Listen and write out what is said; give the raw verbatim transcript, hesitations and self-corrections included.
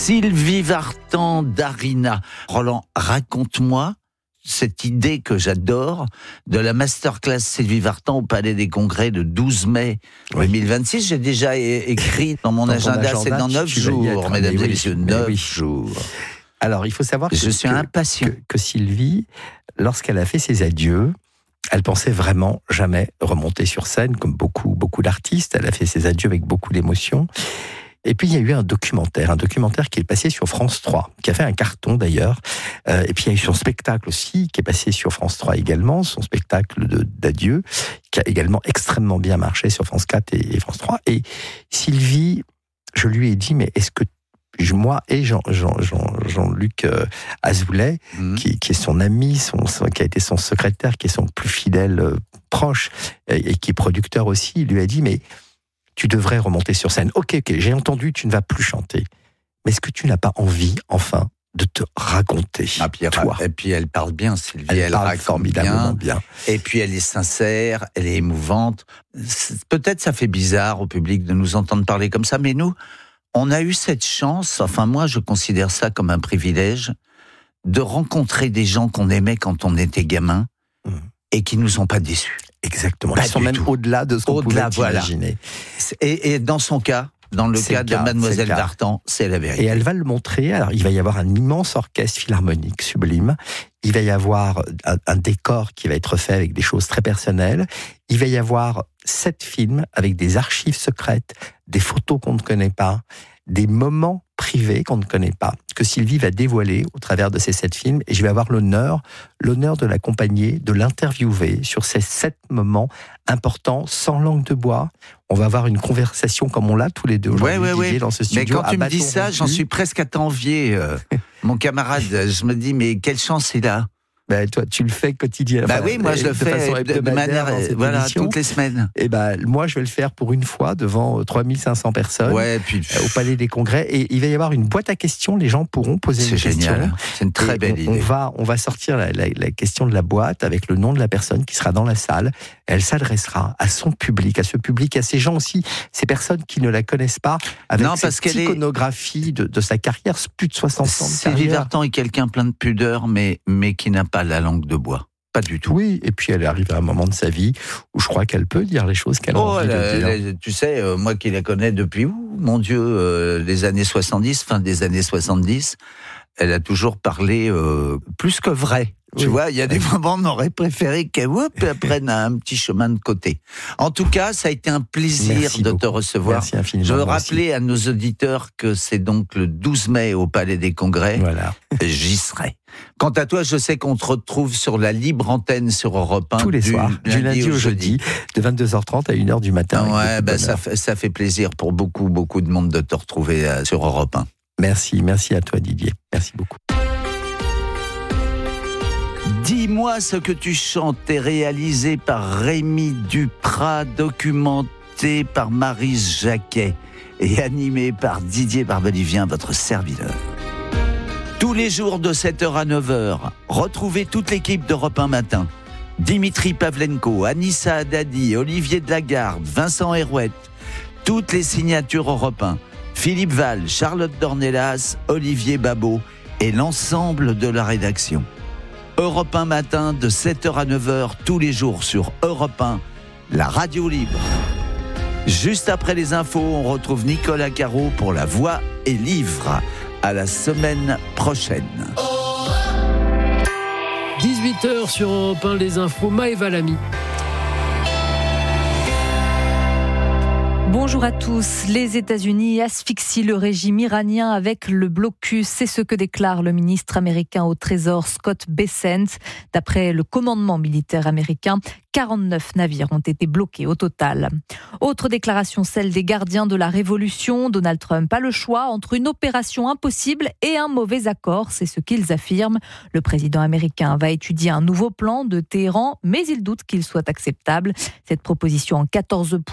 Sylvie Vartan d'Arina. Roland, raconte-moi cette idée que j'adore de la masterclass Sylvie Vartan au Palais des Congrès le douze mai oui. deux mille vingt-six. J'ai déjà é- écrit dans mon dans agenda, agenda, c'est dans neuf jours, mesdames et messieurs, neuf oui. jours. Alors, il faut savoir que, Je suis que, impatient. Que, que Sylvie, lorsqu'elle a fait ses adieux, elle pensait vraiment jamais remonter sur scène, comme beaucoup, beaucoup d'artistes. Elle a fait ses adieux avec beaucoup d'émotion. Et puis, il y a eu un documentaire, un documentaire qui est passé sur France trois, qui a fait un carton d'ailleurs. Euh, et puis, il y a eu son spectacle aussi, qui est passé sur France trois également, son spectacle de, d'adieu, qui a également extrêmement bien marché sur France quatre et, et France trois. Et Sylvie, je lui ai dit, mais est-ce que moi et Jean, Jean, Jean, Jean-Luc euh, Azoulay, mmh. qui, qui est son ami, son, son, qui a été son secrétaire, qui est son plus fidèle euh, proche, et, et qui est producteur aussi, il lui a dit, mais tu devrais remonter sur scène. Ok, ok, j'ai entendu, tu ne vas plus chanter. Mais est-ce que tu n'as pas envie, enfin, de te raconter, ah, puis, toi Et puis elle parle bien, Sylvie. Elle, elle parle raconte formidablement bien. bien. Et puis elle est sincère, elle est émouvante. C'est, peut-être ça fait bizarre au public de nous entendre parler comme ça, mais nous, on a eu cette chance, enfin moi je considère ça comme un privilège, de rencontrer des gens qu'on aimait quand on était gamin mmh. et qui nous ont pas déçus. Exactement. Ils sont même tout. au-delà de ce qu'on au-delà, pouvait voilà. imaginer. Et, et dans son cas, dans le c'est cas le de cas, Mademoiselle c'est Vartan, c'est la vérité. Et elle va le montrer. Alors, il va y avoir un immense orchestre philharmonique sublime. Il va y avoir un, un décor qui va être fait avec des choses très personnelles. Il va y avoir sept films avec des archives secrètes, des photos qu'on ne connaît pas, des moments privés qu'on ne connaît pas, que Sylvie va dévoiler au travers de ces sept films. Et je vais avoir l'honneur, l'honneur de l'accompagner, de l'interviewer sur ces sept moments importants, sans langue de bois. On va avoir une conversation comme on l'a tous les deux aujourd'hui, ouais, ouais, ouais. dans ce studio. Mais quand tu me dis ça, rompu. J'en suis presque à t'envier, euh, mon camarade. Je me dis, mais quelle chance il a. Ben, toi, tu le fais quotidiennement. Bah oui, moi je le de fais façon de, de manière, voilà, émission. toutes les semaines. Et ben, moi, je vais le faire pour une fois devant trois mille cinq cents personnes ouais, puis, au Palais des Congrès. Et il va y avoir une boîte à questions. Les gens pourront poser c'est une génial. question. C'est une très et belle on, idée. On va, on va sortir la, la, la question de la boîte avec le nom de la personne qui sera dans la salle. Elle s'adressera à son public, à ce public, à ces gens aussi, ces personnes qui ne la connaissent pas, avec non, parce cette iconographie est... de, de sa carrière, plus de soixante ans de carrière. Sylvie Vartan est quelqu'un plein de pudeur, mais, mais qui n'a pas la langue de bois. Pas du tout. Oui, et puis elle arrive à un moment de sa vie où je crois qu'elle peut dire les choses qu'elle a oh, envie elle, de dire. Elle, tu sais, euh, moi qui la connais depuis, ouh, mon Dieu, euh, les années soixante-dix, fin des années soixante-dix, elle a toujours parlé euh, plus que vrai. Tu oui. vois, il y a des moments, on aurait préféré qu'elle prenne un petit chemin de côté. En tout cas, ça a été un plaisir Merci de beaucoup. te recevoir. Merci infiniment. Je veux rappeler aussi. à nos auditeurs que c'est donc le douze mai au Palais des Congrès. Voilà. J'y serai. Quant à toi, je sais qu'on te retrouve sur la libre antenne sur Europe un. Tous les du soirs, lundi, du lundi au jeudi, de vingt-deux heures trente à une heure du matin. Ouais, bah ça, fait, ça fait plaisir pour beaucoup, beaucoup de monde de te retrouver euh, sur Europe un. Merci, merci à toi Didier. Merci beaucoup. Dis-moi ce que tu chantes est réalisé par Rémi Duprat, documenté par Maryse Jacquet et animé par Didier Barbelivien, votre serviteur. Tous les jours de sept heures à neuf heures, retrouvez toute l'équipe d'Europe un Matin. Dimitri Pavlenko, Anissa Haddadi, Olivier Delagarde, Vincent Herouette, toutes les signatures Europe un, Philippe Val, Charlotte Dornelas, Olivier Babot et l'ensemble de la rédaction. Europe un Matin de sept heures à neuf heures tous les jours sur Europe un, la radio libre. Juste après les infos, on retrouve Nicolas Caro pour La Voix et Livre. À la semaine prochaine. dix-huit heures sur Europe un, les infos, Maëva Lamy. Bonjour à tous. Les États-Unis asphyxient le régime iranien avec le blocus. C'est ce que déclare le ministre américain au Trésor Scott Bessent. D'après le commandement militaire américain, quarante-neuf navires ont été bloqués au total. Autre déclaration, celle des gardiens de la Révolution. Donald Trump a le choix entre une opération impossible et un mauvais accord. C'est ce qu'ils affirment. Le président américain va étudier un nouveau plan de Téhéran, mais il doute qu'il soit acceptable. Cette proposition en quatorze points